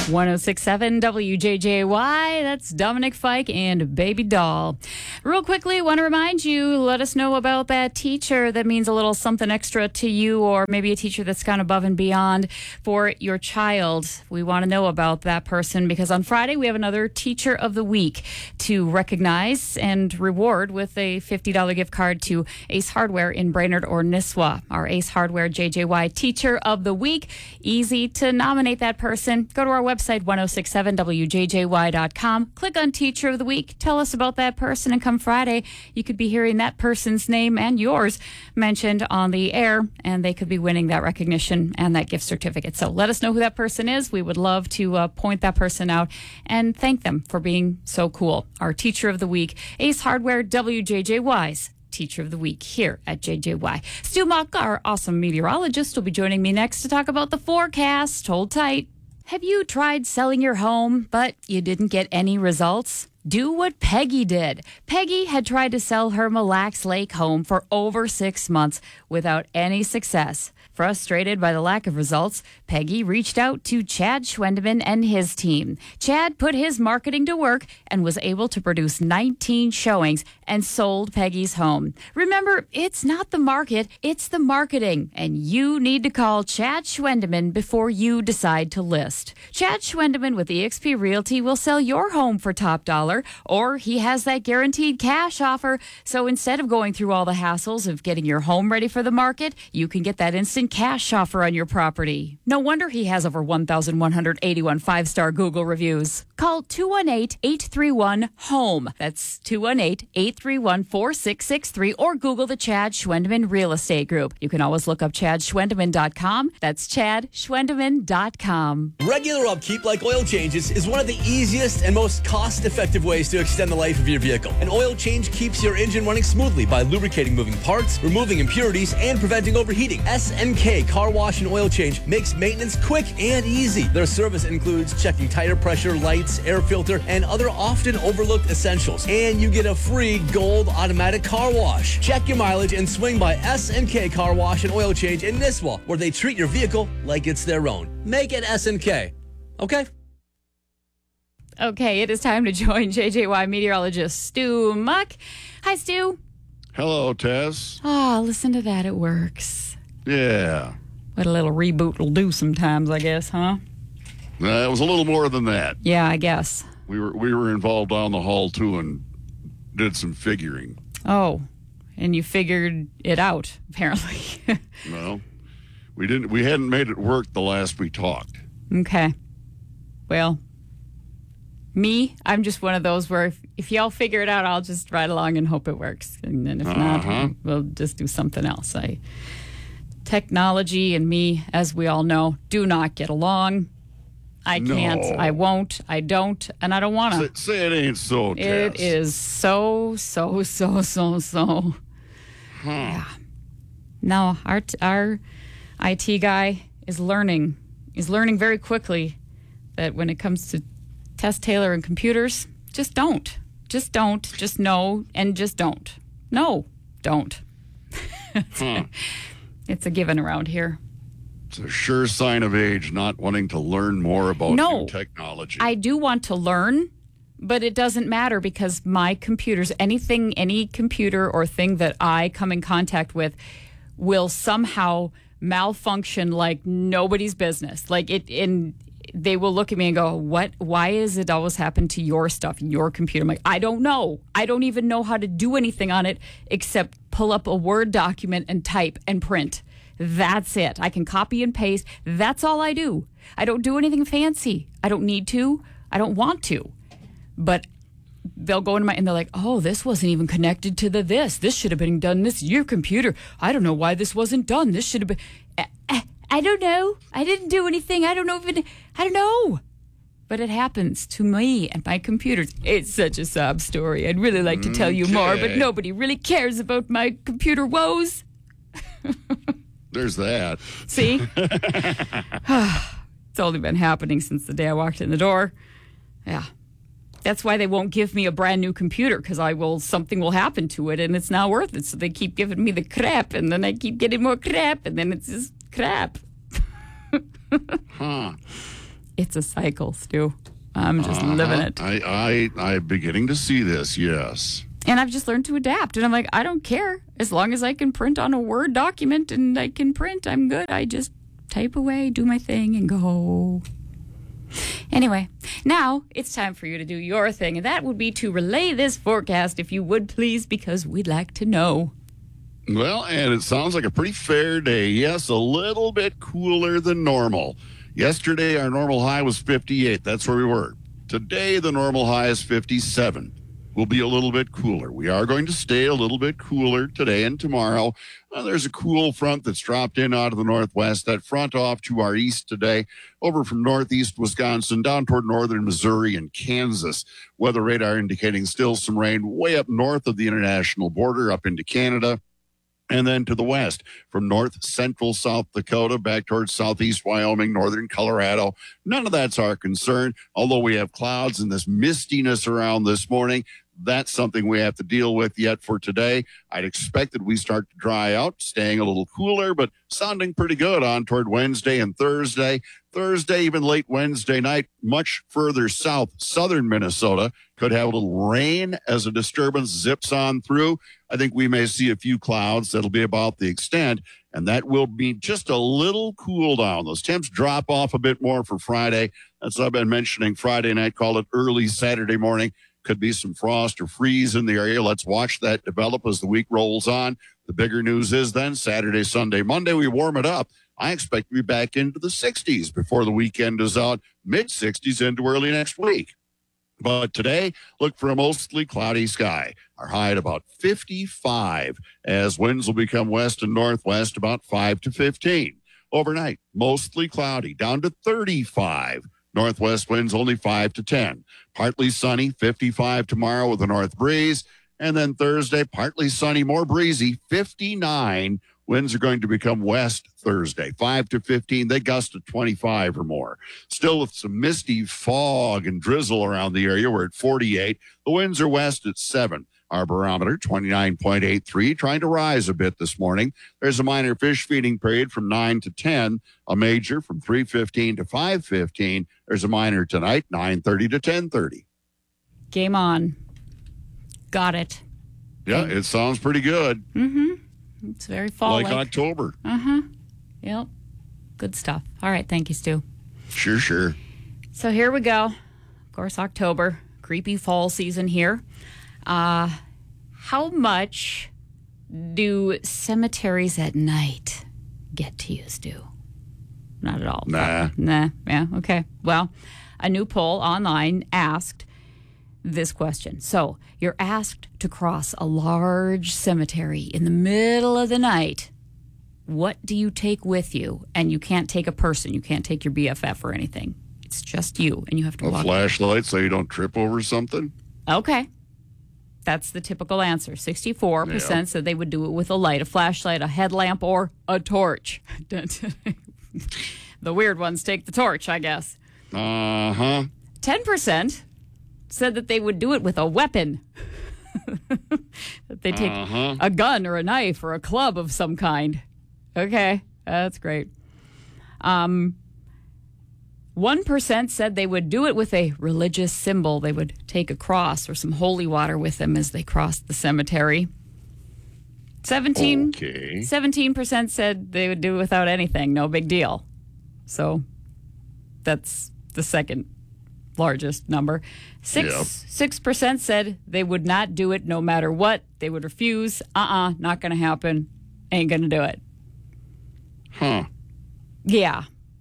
1067 WJJY. That's Dominic Fike and Baby Doll. Real quickly, want to remind you, let us know about that teacher that means a little something extra to you, or maybe a teacher that's gone above and beyond for your child. We want to know about that person because on Friday we have another Teacher of the Week to recognize and reward with a $50 gift card to Ace Hardware in Brainerd or Nisswa. Our Ace Hardware JJY Teacher of the Week. Easy to nominate that person. Go to our website, 1067wjjy.com. Click on Teacher of the Week. Tell us about that person, and come Friday, you could be hearing that person's name and yours mentioned on the air, and they could be winning that recognition and that gift certificate. So let us know who that person is. We would love to point that person out and thank them for being so cool. Our Teacher of the Week, Ace Hardware, WJJY's Teacher of the Week here at JJY. Stu Muck, our awesome meteorologist, will be joining me next to talk about the forecast. Hold tight. Have you tried selling your home, but you didn't get any results? Do what Peggy did. Peggy had tried to sell her Mille Lacs Lake home for over 6 months without any success. Frustrated by the lack of results, Peggy reached out to Chad Schwendeman and his team. Chad put his marketing to work and was able to produce 19 showings and sold Peggy's home. Remember, it's not the market, it's the marketing. And you need to call Chad Schwendeman before you decide to list. Chad Schwendeman with eXp Realty will sell your home for top dollar, or he has that guaranteed cash offer. So instead of going through all the hassles of getting your home ready for the market, you can get that instant cash offer on your property. No wonder he has over 1,181 five-star Google reviews. Call 218-831-HOME. That's 218-831-4663, or Google the Chad Schwendeman Real Estate Group. You can always look up ChadSchwendeman.com. That's ChadSchwendeman.com. Regular upkeep like oil changes is one of the easiest and most cost-effective ways to extend the life of your vehicle. An oil change keeps your engine running smoothly by lubricating moving parts, removing impurities, and preventing overheating. SNK Car Wash and Oil Change makes maintenance quick and easy. Their service includes checking tire pressure, lights, air filter, and other often overlooked essentials. And you get a free gold automatic car wash. Check your mileage and swing by SNK Car Wash and Oil Change in Nisswa, where they treat your vehicle like it's their own. Make it SNK. Okay? Okay, it is time to join JJY meteorologist Stu Muck. Hi, Stu. Hello, Tess. Oh, listen to that. It works. Yeah. What a little reboot will do sometimes, I guess, huh? It was a little more than that. Yeah, I guess. We were involved down the hall, too, and did some figuring. Oh, and you figured it out, apparently. No, we didn't. We hadn't made it work the last we talked. Okay. Well, I'm just one of those where if y'all figure it out, I'll just ride along and hope it works. And then if not, we'll just do something else. Technology and me, as we all know, do not get along. I can't, I won't, I don't, and I don't want to. Say it ain't so, Tess. It is so. Yeah. No, our IT guy is learning very quickly that when it comes to Tess Taylor and computers, just don't. Just don't. Just no, and just don't. No, don't. It's a given around here. It's a sure sign of age, not wanting to learn more about new technology. I do want to learn, but it doesn't matter because my computers, any computer or thing that I come in contact with will somehow malfunction like nobody's business. They will look at me and go, "What? Why is it always happen to your stuff, your computer?" I'm like, "I don't know. I don't even know how to do anything on it except pull up a Word document and type and print. That's it. I can copy and paste. That's all I do. I don't do anything fancy. I don't need to. I don't want to." But they'll go into and they're like, "Oh, this wasn't even connected to this. This should have been done. This your computer. I don't know why this wasn't done. This should have been." I don't know. I didn't do anything. I don't know. But it happens to me and my computers. It's such a sob story. I'd really like to tell you more, but nobody really cares about my computer woes. There's that. See? It's only been happening since the day I walked in the door. Yeah. That's why they won't give me a brand new computer, because something will happen to it and it's not worth it. So they keep giving me the crap, and then I keep getting more crap, and then it's just crap. It's a cycle, Stu. I'm just living it. I'm beginning to see this, yes. And I've just learned to adapt. And I'm like, I don't care. As long as I can print on a Word document and I can print, I'm good. I just type away, do my thing, and go. Anyway, now it's time for you to do your thing. And that would be to relay this forecast, if you would please, because we'd like to know. Well, and it sounds like a pretty fair day. Yes, a little bit cooler than normal. Yesterday, our normal high was 58. That's where we were. Today, the normal high is 57. We'll be a little bit cooler. We are going to stay a little bit cooler today and tomorrow. There's a cool front that's dropped in out of the northwest. That front off to our east today, over from northeast Wisconsin down toward northern Missouri and Kansas. Weather radar indicating still some rain way up north of the international border up into Canada. And then to the west, from north central South Dakota back towards southeast Wyoming, northern Colorado. None of that's our concern, although we have clouds and this mistiness around this morning. That's something we have to deal with yet for today. I'd expect that we start to dry out, staying a little cooler, but sounding pretty good on toward Wednesday and Thursday. Thursday, even late Wednesday night, much further south, southern Minnesota, could have a little rain as a disturbance zips on through. I think we may see a few clouds. That'll be about the extent, and that will be just a little cool down. Those temps drop off a bit more for Friday. That's what I've been mentioning Friday night, call it early Saturday morning. Could be some frost or freeze in the area. Let's watch that develop as the week rolls on. The bigger news is then Saturday, Sunday, Monday, we warm it up. I expect to be back into the 60s before the weekend is out, mid-60s into early next week. But today, look for a mostly cloudy sky. Our high at about 55 as winds will become west and northwest about 5 to 15. Overnight, mostly cloudy, down to 35. Northwest winds only 5 to 10. Partly sunny, 55 tomorrow with a north breeze. And then Thursday, partly sunny, more breezy, 59. Winds are going to become west Thursday, 5 to 15. They gust to 25 or more. Still with some misty fog and drizzle around the area. We're at 48. The winds are west at 7. Our barometer, 29.83, trying to rise a bit this morning. There's a minor fish feeding period from 9 to 10, a major from 3:15 to 5:15. There's a minor tonight, 9:30 to 10:30. Game on. Got it. Yeah, it sounds pretty good. Mm-hmm. It's very fall-like. Like October. Uh-huh. Yep. Good stuff. All right. Thank you, Stu. Sure. So here we go. Of course, October. Creepy fall season here. How much do cemeteries at night get to you, Stu? Not at all. Nah. Yeah. Okay. Well, a new poll online asked this question. So you're asked to cross a large cemetery in the middle of the night. What do you take with you? And you can't take a person. You can't take your BFF or anything. It's just you, and you have to walk. A flashlight so you don't trip over something? Okay. That's the typical answer. 64% said they would do it with a light, a flashlight, a headlamp, or a torch. The weird ones take the torch, I guess. 10% said that they would do it with a weapon. That they take a gun or a knife or a club of some kind. Okay, that's great. 1% said they would do it with a religious symbol. They would take a cross or some holy water with them as they crossed the cemetery. 17% said they would do it without anything. No big deal. So that's the second largest number. 6% said they would not do it no matter what. They would refuse. Not going to happen. Ain't going to do it. Yeah.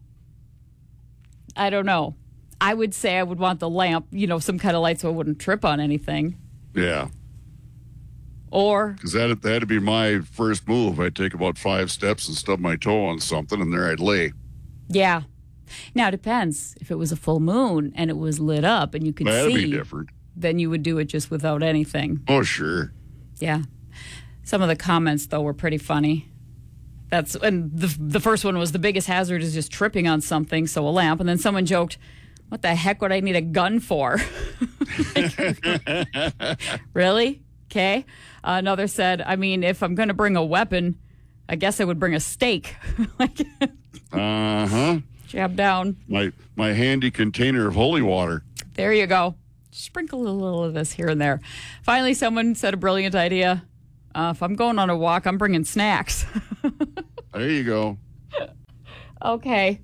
I don't know. I would say I would want the lamp, some kind of light so I wouldn't trip on anything. Yeah. Or... Because that'd be my first move. I'd take about 5 steps and stub my toe on something, and there I'd lay. Yeah. Now, it depends. If it was a full moon and it was lit up and you could see... That'd be different. Then you would do it just without anything. Oh, sure. Yeah. Some of the comments, though, were pretty funny. And the first one was the biggest hazard is just tripping on something, so a lamp. And then someone joked, what the heck would I need a gun for? Really? Okay. Another said, if I'm going to bring a weapon, I guess I would bring a stake. Jab down. My handy container of holy water. There you go. Sprinkle a little of this here and there. Finally, someone said a brilliant idea. If I'm going on a walk, I'm bringing snacks. There you go. Okay.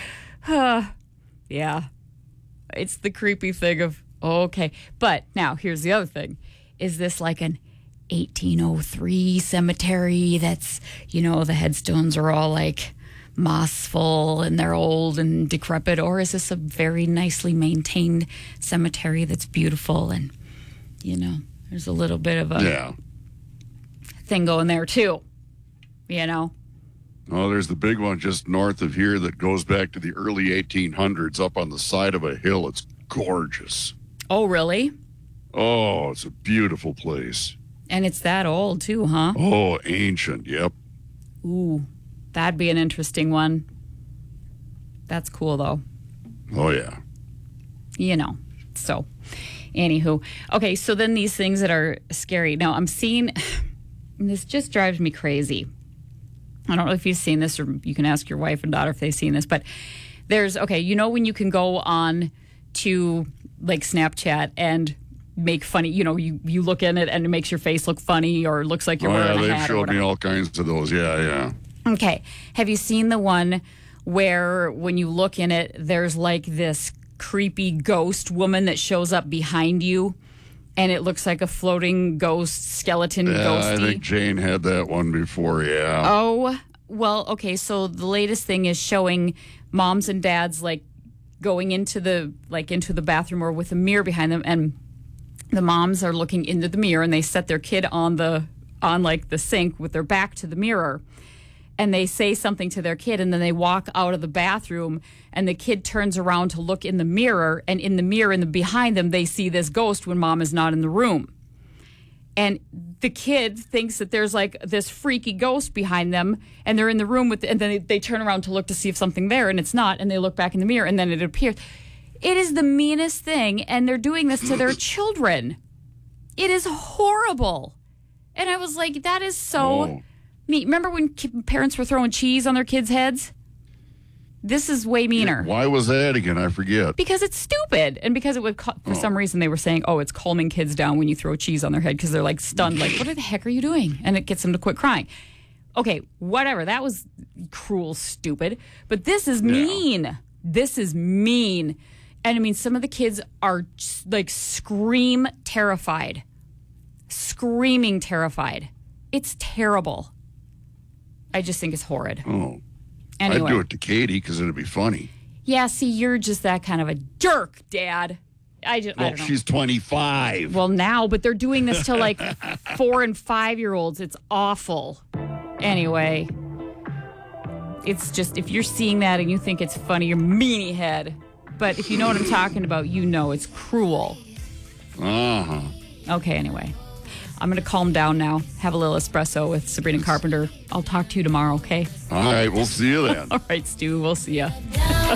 Yeah. It's the creepy thing of, okay. But now, here's the other thing. Is this like an 1803 cemetery that's, the headstones are all like mossful and they're old and decrepit, or is this a very nicely maintained cemetery that's beautiful and there's a little bit of a thing going there too, Oh, there's the big one just north of here that goes back to the early 1800s up on the side of a hill. It's gorgeous. Oh, really? Oh, it's a beautiful place. And it's that old too, huh? Oh, ancient, yep. Ooh, that'd be an interesting one. That's cool, though. Oh, yeah. So, anywho. Okay, so then these things that are scary. Now, I'm seeing, and this just drives me crazy. I don't know if you've seen this, or you can ask your wife and daughter if they've seen this, but there's, when you can go on to, like, Snapchat and make funny, you look in it and it makes your face look funny or looks like you're wearing a hat. They've showed me all kinds of those. Yeah. Okay. Have you seen the one where when you look in it, there's like this creepy ghost woman that shows up behind you and it looks like a floating ghost skeleton ghosty? I think Jane had that one before, yeah. Oh, well, okay. So the latest thing is showing moms and dads like going into the bathroom or with a mirror behind them, and the moms are looking into the mirror and they set their kid on the sink with their back to the mirror, and they say something to their kid, and then they walk out of the bathroom and the kid turns around to look in the mirror, and in the mirror behind them they see this ghost when mom is not in the room. And the kid thinks that there's like this freaky ghost behind them, and they're in the room and then they turn around to look to see if something there, and it's not, and they look back in the mirror and then it appears. It is the meanest thing, and they're doing this to their children. It is horrible. And I was like, that is so mean. Remember when parents were throwing cheese on their kids' heads? This is way meaner. Why was that again? I forget. Because it's stupid. And because it would, for some reason, they were saying, it's calming kids down when you throw cheese on their head because they're like stunned, like, what the heck are you doing? And it gets them to quit crying. Okay, whatever. That was cruel, stupid. But this is mean. Yeah. This is mean. And I mean, some of the kids are like screaming terrified. It's terrible. I just think it's horrid. Oh. Anyway. I'd do it to Katie because it'd be funny. Yeah, see, you're just that kind of a jerk, Dad. I don't know. She's 25. Well, now, but they're doing this to like 4 and 5-year-olds. It's awful. Anyway, it's just, if you're seeing that and you think it's funny, you're meanie head. But if you know what I'm talking about, it's cruel. Uh-huh. Okay, anyway. I'm going to calm down now. Have a little espresso with Sabrina Carpenter. I'll talk to you tomorrow, okay? All right, we'll see you then. All right, Stu, we'll see you.